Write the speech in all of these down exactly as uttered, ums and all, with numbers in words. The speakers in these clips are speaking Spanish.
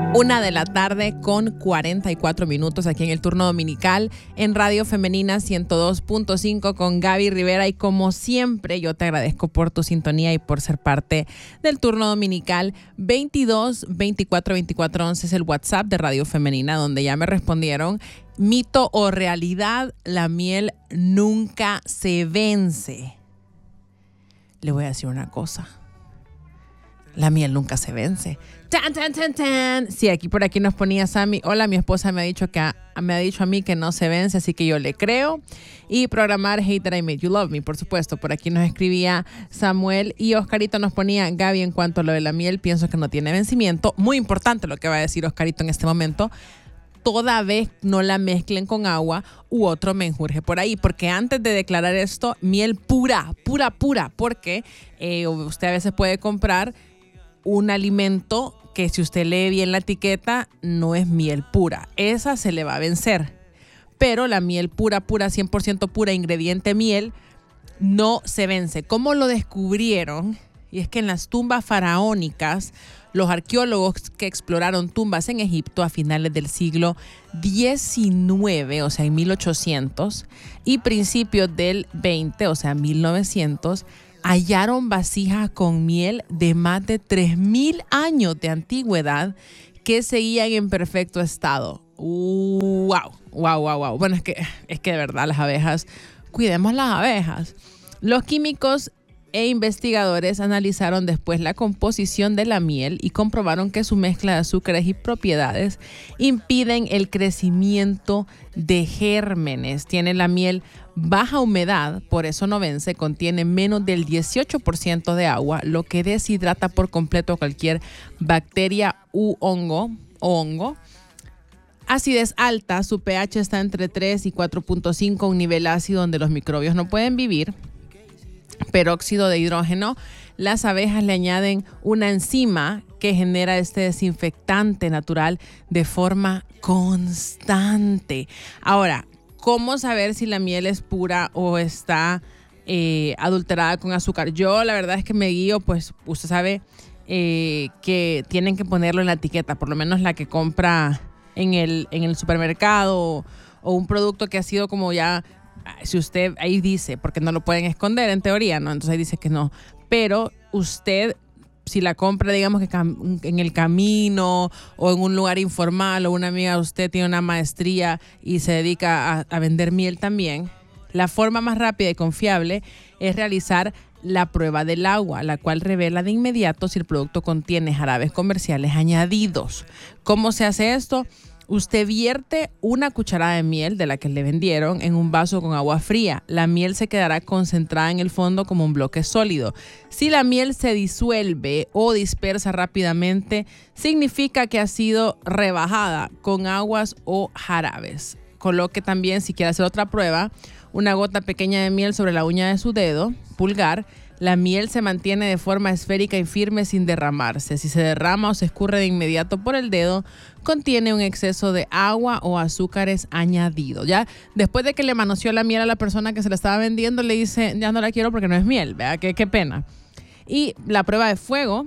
Una de la tarde con cuarenta y cuatro minutos aquí en el turno dominical en Radio Femenina ciento dos punto cinco con Gaby Rivera. Y como siempre, yo te agradezco por tu sintonía y por ser parte del turno dominical. Veintidós veinticuatro veinticuatro once es el WhatsApp de Radio Femenina, donde ya me respondieron: mito o realidad, la miel nunca se vence. Le voy a decir una cosa: la miel nunca se vence. Tan, tan, tan, tan. Sí, aquí por aquí nos ponía Sammy: hola, mi esposa me ha dicho que a, me ha dicho a mí que no se vence, así que yo le creo. Y programar Hate That I Made You Love Me, por supuesto. Por aquí nos escribía Samuel. Y Oscarito nos ponía: Gaby, en cuanto a lo de la miel, pienso que no tiene vencimiento. Muy importante lo que va a decir Oscarito en este momento. Toda vez no la mezclen con agua u otro menjurje por ahí, porque antes de declarar esto, miel pura, pura, pura, porque eh, usted a veces puede comprar un alimento que, si usted lee bien la etiqueta, no es miel pura. Esa se le va a vencer. Pero la miel pura, pura, cien por ciento pura, ingrediente miel, no se vence. ¿Cómo lo descubrieron? Y es que en las tumbas faraónicas, los arqueólogos que exploraron tumbas en Egipto a finales del siglo diecinueve, o sea, en mil ochocientos, y principios del veinte, o sea, mil novecientos, hallaron vasijas con miel de más de tres mil años de antigüedad que seguían en perfecto estado. ¡Wow! ¡Wow, wow, wow! Bueno, es que, es que de verdad las abejas, cuidemos las abejas. Los químicos e investigadores analizaron después la composición de la miel y comprobaron que su mezcla de azúcares y propiedades impiden el crecimiento de gérmenes. Tiene la miel baja humedad, por eso no vence, contiene menos del dieciocho por ciento de agua, lo que deshidrata por completo cualquier bacteria u hongo o hongo. Acidez alta, su pH está entre tres y cuatro punto cinco, un nivel ácido donde los microbios no pueden vivir. Peróxido de hidrógeno, las abejas le añaden una enzima que genera este desinfectante natural de forma constante. Ahora, ¿cómo saber si la miel es pura o está eh, adulterada con azúcar? Yo la verdad es que me guío, pues usted sabe eh, que tienen que ponerlo en la etiqueta, por lo menos la que compra en el, en el supermercado, o, o un producto que ha sido como ya... Si usted, ahí dice, porque no lo pueden esconder en teoría, ¿no? Entonces ahí dice que no. Pero usted, si la compra, digamos que cam- en el camino o en un lugar informal, o una amiga de usted tiene una maestría y se dedica a, a vender miel también, la forma más rápida y confiable es realizar la prueba del agua, la cual revela de inmediato si el producto contiene jarabes comerciales añadidos. ¿Cómo se hace esto? Usted vierte una cucharada de miel de la que le vendieron en un vaso con agua fría. La miel se quedará concentrada en el fondo como un bloque sólido. Si la miel se disuelve o dispersa rápidamente, significa que ha sido rebajada con aguas o jarabes. Coloque también, si quiere hacer otra prueba, una gota pequeña de miel sobre la uña de su dedo pulgar. La miel se mantiene de forma esférica y firme sin derramarse. Si se derrama o se escurre de inmediato por el dedo, contiene un exceso de agua o azúcares añadidos. Ya después de que le manoseó la miel a la persona que se la estaba vendiendo, le dice: ya no la quiero porque no es miel, ¿verdad? Qué, qué pena. Y la prueba de fuego.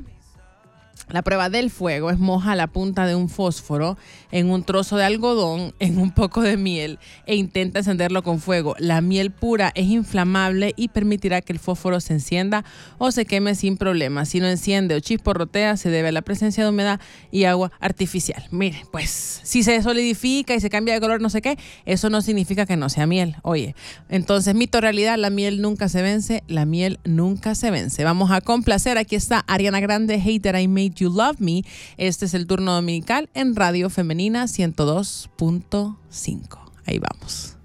La prueba del fuego es: moja la punta de un fósforo en un trozo de algodón en un poco de miel e intenta encenderlo con fuego. La miel pura es inflamable y permitirá que el fósforo se encienda o se queme sin problema. Si no enciende o chisporrotea, se debe a la presencia de humedad y agua artificial. Mire, pues, si se solidifica y se cambia de color, no sé qué, eso no significa que no sea miel. Oye, entonces, mito o realidad, la miel nunca se vence, la miel nunca se vence. Vamos a complacer. Aquí está Ariana Grande, Hate That I Made You Love Me. Este es el turno dominical en Radio Femenina ciento dos punto cinco. Ahí vamos.